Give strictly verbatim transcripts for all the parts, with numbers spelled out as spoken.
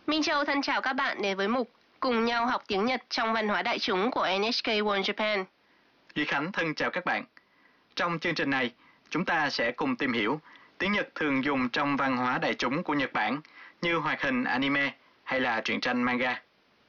Minh Châu thân chào các bạn đến với mục Cùng nhau học tiếng Nhật trong văn hóa đại chúng của en hát ca World Japan. Duy Khánh thân chào các bạn. Trong chương trình này, chúng ta sẽ cùng tìm hiểu tiếng Nhật thường dùng trong văn hóa đại chúng của Nhật Bản như hoạt hình anime hay là truyện tranh manga.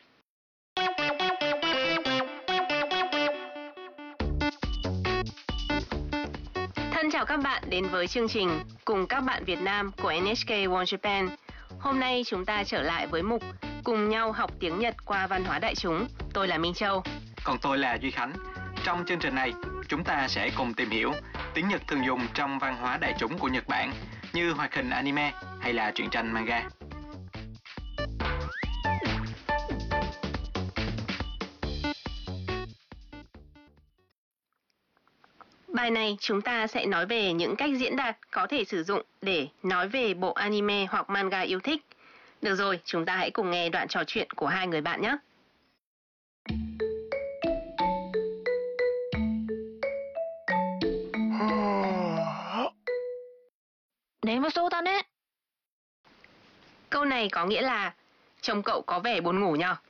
Thân chào các bạn đến với chương trình Cùng các bạn Việt Nam của en hát ca World Japan. Hôm nay chúng ta trở lại với mục Cùng nhau học tiếng Nhật qua văn hóa đại chúng. Tôi là Minh Châu. Còn tôi là Duy Khánh. Trong chương trình này, chúng ta sẽ cùng tìm hiểu tiếng Nhật thường dùng trong văn hóa đại chúng của Nhật Bản như hoạt hình anime hay là truyện tranh manga. Bài này chúng ta sẽ nói về những cách diễn đạt có thể sử dụng để nói về bộ anime hoặc manga yêu thích. Được rồi, chúng ta hãy cùng nghe đoạn trò chuyện của hai người bạn nhé. 眠そうだね。 Câu này có nghĩa là trông cậu có vẻ buồn ngủ nhờ.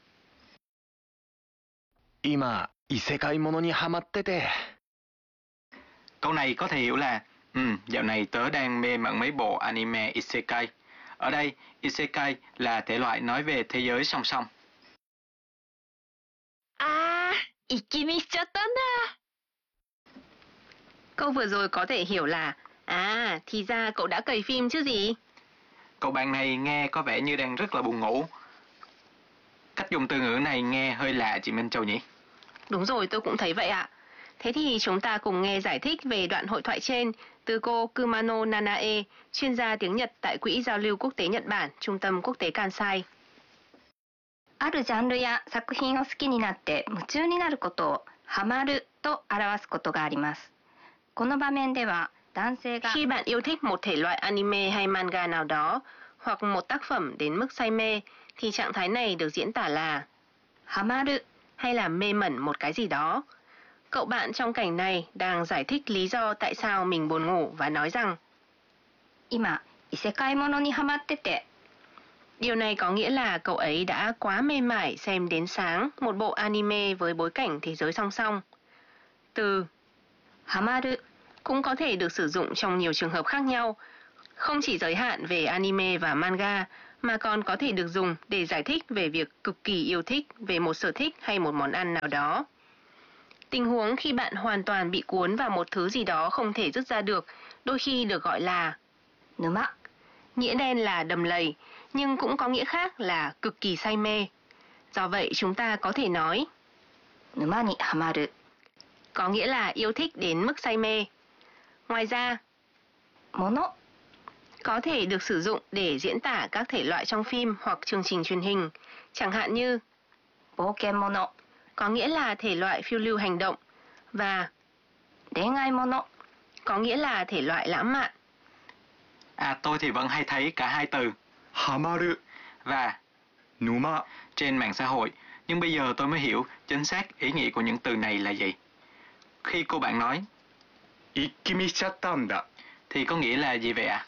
今、異世界ものにハマってて。 Câu này có thể hiểu là Ừ, dạo này tớ đang mê mẩn mấy bộ anime Isekai. Ở đây, Isekai là thể loại nói về thế giới song song. あー、一気見しちゃったんだ。 Câu vừa rồi có thể hiểu là À, thì ra cậu đã cày phim chứ gì. Cậu bạn này nghe có vẻ như đang rất là buồn ngủ. Cách dùng từ ngữ này nghe hơi lạ chị Minh Châu nhỉ? Đúng rồi, tôi cũng thấy vậy ạ. Thế thì chúng ta cùng nghe giải thích về đoạn hội thoại trên từ cô Kumano Nanae, chuyên gia tiếng Nhật tại Quỹ Giao lưu Quốc tế Nhật Bản, Trung tâm Quốc tế Kansai. あるジャンルや作品を好きになって夢中になることをハマると表すことがあります。この場面では男性が Khi bạn yêu thích một thể loại anime hay manga nào đó hoặc một tác phẩm đến mức say mê thì trạng thái này được diễn tả là ハマる hay là mê mẩn một cái gì đó. Cậu bạn trong cảnh này đang giải thích lý do tại sao mình buồn ngủ và nói rằng 今異世界ものにハマってて。 Điều này có nghĩa là cậu ấy đã quá mê mải xem đến sáng một bộ anime với bối cảnh thế giới song song. Từ ハマる cũng có thể được sử dụng trong nhiều trường hợp khác nhau, không chỉ giới hạn về anime và manga, mà còn có thể được dùng để giải thích về việc cực kỳ yêu thích về một sở thích hay một món ăn nào đó. Tình huống khi bạn hoàn toàn bị cuốn vào một thứ gì đó không thể dứt ra được, đôi khi được gọi là 沼。 Nghĩa đen là đầm lầy, nhưng cũng có nghĩa khác là cực kỳ say mê. Do vậy chúng ta có thể nói 沼にハマる。 có nghĩa là yêu thích đến mức say mê. Ngoài ra, もの có thể được sử dụng để diễn tả các thể loại trong phim hoặc chương trình truyền hình, chẳng hạn như 冒険もの có nghĩa là thể loại phiêu lưu hành động và 恋愛もの có nghĩa là thể loại lãng mạn. À, tôi thì vẫn hay thấy cả hai từ ハマる、 và 沼。 trên mạng xã hội, nhưng bây giờ tôi mới hiểu chính xác ý nghĩa của những từ này là gì. Khi cô bạn nói 一気見しちゃったんだ。 thì có nghĩa là gì vậy ạ?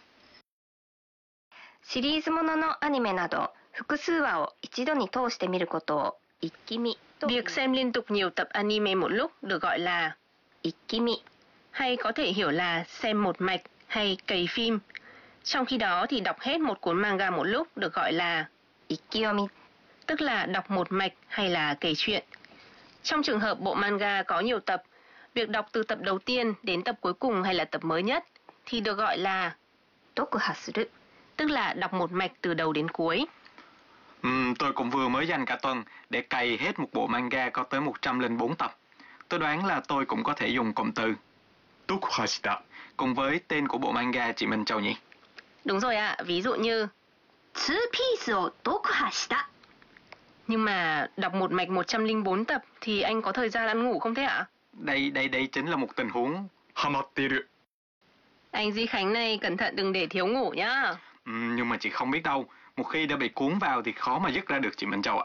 シリーズもののアニメなど複数話を一度に通して見ることを一気見と Việc xem liên tục nhiều tập anime một lúc được gọi là 一気見 hay có thể hiểu là xem một mạch hay cày phim. Trong khi đó thì đọc hết một cuốn manga một lúc được gọi là 一気読み tức là đọc một mạch hay là kể chuyện. Trong trường hợp bộ manga có nhiều tập, việc đọc từ tập đầu tiên đến tập cuối cùng hay là tập mới nhất thì được gọi là 読破する tức là đọc một mạch từ đầu đến cuối. Ừm, tôi cũng vừa mới dành cả tuần để cày hết một bộ manga có tới một trăm lẻ bốn tập. Tôi đoán là tôi cũng có thể dùng cụm từ 読破した。 cùng với tên của bộ manga chị Minh Châu nhỉ? Đúng rồi ạ, ví dụ như ツーピースを読破した nhưng mà đọc một mạch một trăm lẻ bốn tập thì anh có thời gian ăn ngủ không thế ạ? Đây, đây, đây chính là một tình huống ハマってる。 Anh Duy Khánh này cẩn thận đừng để thiếu ngủ nhá. Ừm, nhưng mà chị không biết đâu, một khi đã bị cuốn vào thì khó mà dứt ra được chị Minh Châu ạ.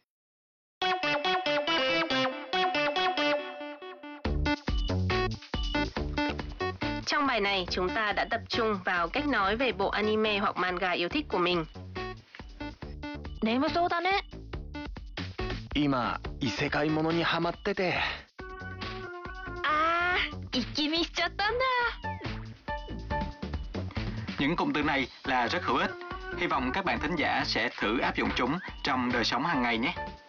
Trong bài này chúng ta đã tập trung vào cách nói về bộ anime hoặc manga yêu thích của mình. 眠そうだね。 今異世界ものにハマってて。 あー、一気見しちゃったんだ。 Những cụm từ này là rất hữu ích. Hy vọng các bạn thính giả sẽ thử áp dụng chúng trong đời sống hàng ngày nhé.